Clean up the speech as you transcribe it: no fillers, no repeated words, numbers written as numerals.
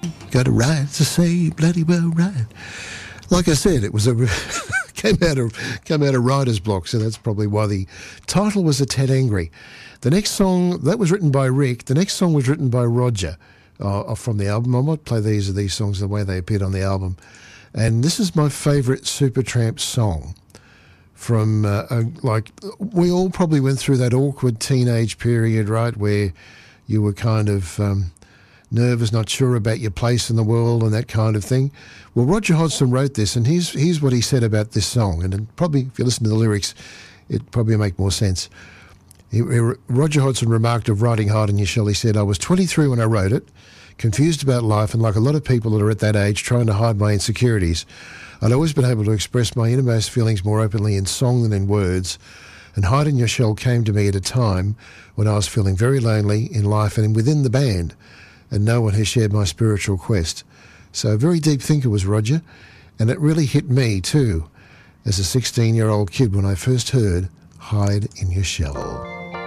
Got a right to say bloody well right. Like I said, it was a came out of writer's block, so that's probably why the title was a tad angry. The next song, that was written by Rick. The next song was written by Roger from the album. I might play these songs the way they appeared on the album. And this is my favourite Supertramp song from, we all probably went through that awkward teenage period, right, where you were kind of nervous, not sure about your place in the world and that kind of thing. Well, Roger Hodgson wrote this, and here's what he said about this song. And probably, if you listen to the lyrics, it probably make more sense. Roger Hodgson remarked of writing Hide in Your Shell, he said, I was 23 when I wrote it, confused about life, and like a lot of people that are at that age, trying to hide my insecurities. I'd always been able to express my innermost feelings more openly in song than in words, and Hide in Your Shell came to me at a time when I was feeling very lonely in life and within the band, and no one has shared my spiritual quest. So a very deep thinker was Roger, and it really hit me too, as a 16-year-old kid when I first heard Hide in Your Shell.